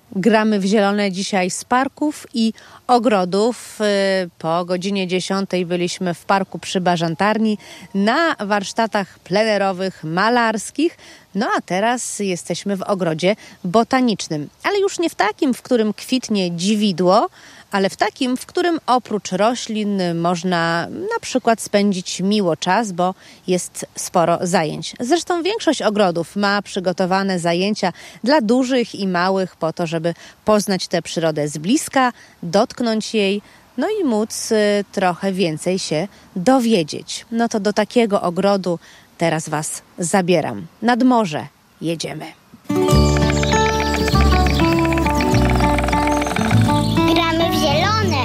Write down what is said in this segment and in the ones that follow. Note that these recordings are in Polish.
Gramy w zielone dzisiaj z parków i ogrodów. Po godzinie 10 byliśmy w parku przy Bażantarni na warsztatach plenerowych, malarskich. No a teraz jesteśmy w ogrodzie botanicznym. Ale już nie w takim, w którym kwitnie dziwidło, ale w takim, w którym oprócz roślin można na przykład spędzić miło czas, bo jest sporo zajęć. Zresztą większość ogrodów ma przygotowane zajęcia dla dużych i małych po to, żeby poznać tę przyrodę z bliska, dotknąć jej, no i móc trochę więcej się dowiedzieć. No to do takiego ogrodu teraz Was zabieram. Nad morze jedziemy. Gramy w zielone.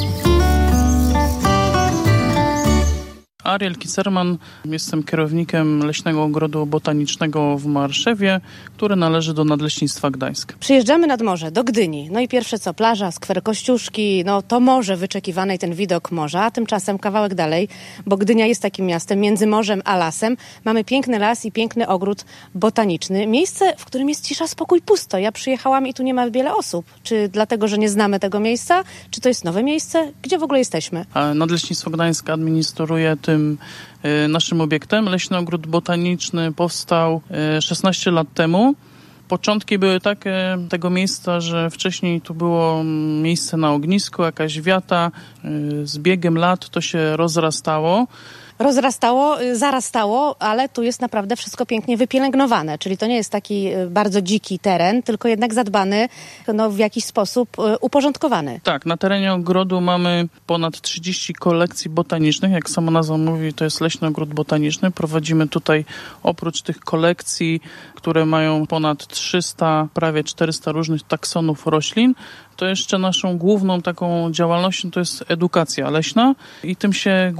Ariel Kiserman, jestem kierownikiem Leśnego Ogrodu Botanicznego w Marszewie, który należy do Nadleśnictwa Gdańsk. Przyjeżdżamy nad morze, do Gdyni. No i pierwsze co, plaża, skwer Kościuszki, no to morze wyczekiwane i ten widok morza. A tymczasem kawałek dalej, bo Gdynia jest takim miastem między morzem a lasem. Mamy piękny las i piękny ogród botaniczny. Miejsce, w którym jest cisza, spokój, pusto. Ja przyjechałam i tu nie ma wiele osób. Czy dlatego, że nie znamy tego miejsca? Czy to jest nowe miejsce? Gdzie w ogóle jesteśmy? A Nadleśnictwo Gdańsk administruje tym naszym obiektem. Leśny Ogród Botaniczny powstał 16 lat temu. Początki były takie tego miejsca, że wcześniej tu było miejsce na ognisku, jakaś wiata. Z biegiem lat to się rozrastało. Zarastało, ale tu jest naprawdę wszystko pięknie wypielęgnowane, czyli to nie jest taki bardzo dziki teren, tylko jednak zadbany, w jakiś sposób uporządkowany. Tak, na terenie ogrodu mamy ponad 30 kolekcji botanicznych. Jak sama nazwa mówi, to jest Leśny Ogród Botaniczny. Prowadzimy tutaj oprócz tych kolekcji, które mają ponad 300, prawie 400 różnych taksonów roślin, to jeszcze naszą główną taką działalnością to jest edukacja leśna i tym się